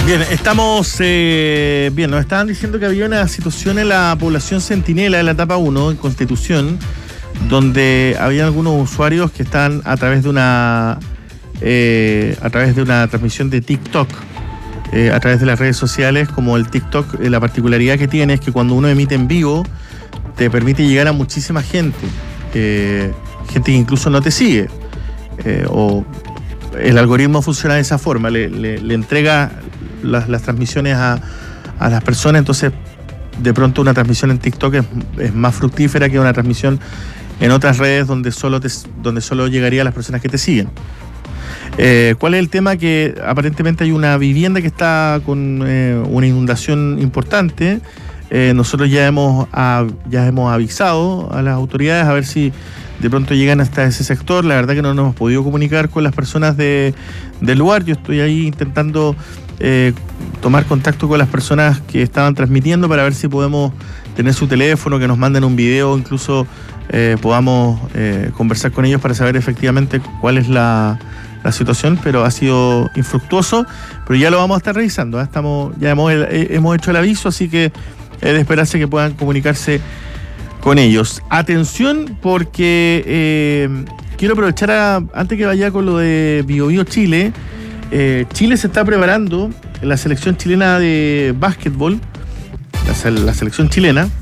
Bien, estamos bien, nos estaban diciendo que había una situación en la población Centinela de la etapa 1, en Constitución, donde había algunos usuarios que están a través de una transmisión de TikTok, a través de las redes sociales, como el TikTok, la particularidad que tiene es que cuando uno emite en vivo, te permite llegar a muchísima gente, gente que incluso no te sigue, o el algoritmo funciona de esa forma, le entrega las transmisiones a las personas, entonces de pronto una transmisión en TikTok es más fructífera que una transmisión en otras redes donde solo llegaría a las personas que te siguen. ¿Cuál es el tema? Que aparentemente hay una vivienda que está con una inundación importante. Nosotros ya hemos avisado a las autoridades a ver si de pronto llegan hasta ese sector. La verdad que no nos hemos podido comunicar con las personas del lugar. Yo estoy ahí intentando tomar contacto con las personas que estaban transmitiendo para ver si podemos tener su teléfono, que nos manden un video, incluso podamos conversar con ellos para saber efectivamente cuál es la situación, pero ha sido infructuoso, pero ya lo vamos a estar revisando, ¿eh? Hemos hecho el aviso, así que es de esperarse que puedan comunicarse con ellos. Atención, porque quiero aprovechar antes que vaya con lo de BioBio Chile. Chile se está preparando, la selección chilena de básquetbol, la selección chilena,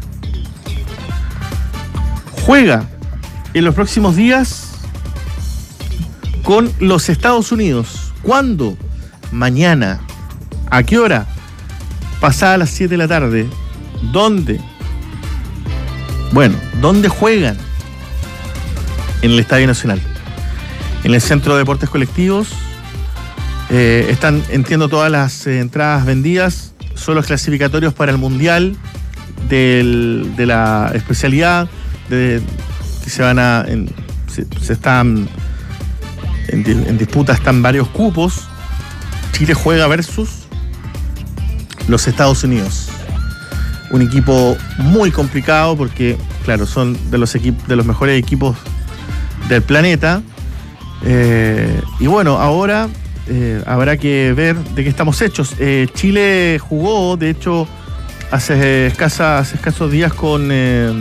juega en los próximos días con los Estados Unidos. ¿Cuándo? Mañana. ¿A qué hora? Pasada las 7 de la tarde. ¿Dónde? Bueno, ¿dónde juegan? En el Estadio Nacional. En el Centro de Deportes Colectivos. Están, entiendo, todas las entradas vendidas. Son los clasificatorios para el Mundial de la especialidad que se van a... se están... En disputa están varios cupos. Chile juega versus los Estados Unidos. Un equipo muy complicado porque, claro, son de los mejores equipos del planeta. Y bueno, ahora habrá que ver de qué estamos hechos. Chile jugó, de hecho, hace escasos días con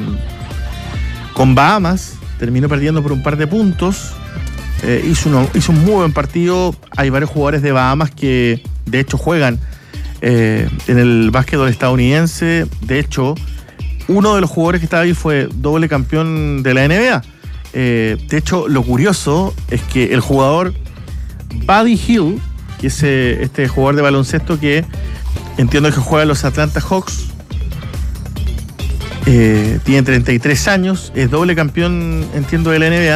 Bahamas. Terminó perdiendo por un par de puntos. Hizo un muy buen partido. Hay varios jugadores de Bahamas que de hecho juegan en el básquetbol estadounidense. De hecho, uno de los jugadores que estaba ahí fue doble campeón de la NBA. De hecho, lo curioso es que el jugador Buddy Hield, que es este jugador de baloncesto que entiendo que juega en los Atlanta Hawks, tiene 33 años, es doble campeón, entiendo, de la NBA.